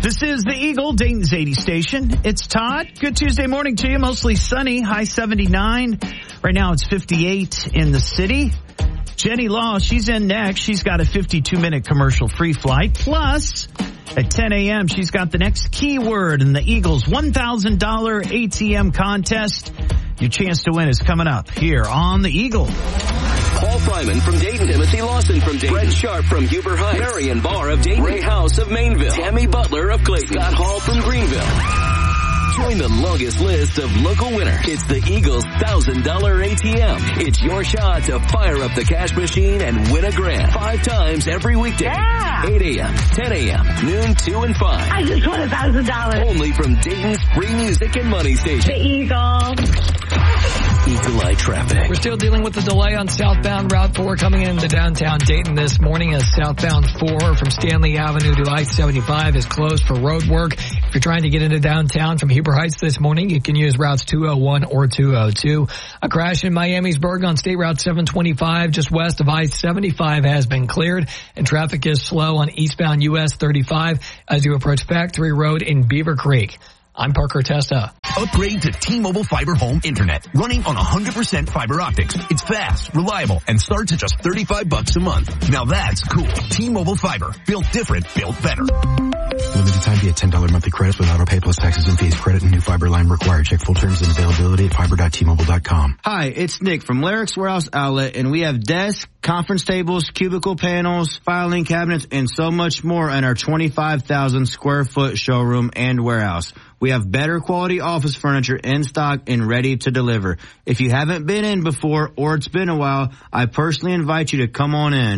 This is the Eagle, Dayton's 80 station. It's Todd. Good Tuesday morning to you. Mostly sunny, high 79. Right now it's 58 in the city. Jenny Law, she's in next. She's got a 52-minute commercial-free flight. Plus, at 10 a.m., she's got the next keyword in the Eagles' $1,000 ATM contest. Your chance to win is coming up here on the Eagle. Paul Fryman from Dayton, Timothy Lawson from Dayton, Brett Sharp from Huber Heights, Marion Barr of Dayton, Ray House of Mainville, Tammy Butler of Clayton, Scott Hall from Greenville. Join the longest list of local winners. It's the Eagles' $1,000 ATM. It's your shot to fire up the cash machine and win a grand 5 times every weekday. Yeah. 8 a.m., 10 a.m., noon, 2 and 5. I just won $1,000. Only from Dayton's free music and money station. The Eagle. Eagle Eye Traffic. We're still dealing with the delay on southbound Route 4 coming into downtown Dayton this morning as southbound 4 from Stanley Avenue to I-75 is closed for road work. If you're trying to get into downtown from Huber Heights this morning, you can use routes 201 or 202. A crash in Miamisburg on State Route 725 just west of I-75 has been cleared, and traffic is slow on eastbound US 35 as you approach Factory Road in Beaver Creek. I'm Parker Testa. Upgrade to T-Mobile Fiber Home Internet, running on 100% fiber optics. It's fast, reliable, and starts at just $35 a month. Now that's cool. T-Mobile Fiber. Built different, built better. Limited time via $10 monthly credits with auto pay plus taxes and fees. Credit and new fiber line required. Check full terms and availability at fiber.tmobile.com. Hi, it's Nick from Larrick's Warehouse Outlet, and we have desks, conference tables, cubicle panels, filing cabinets, and so much more in our 25,000 square foot showroom and warehouse. We have better quality office furniture in stock and ready to deliver. If you haven't been in before or it's been a while, I personally invite you to come on in.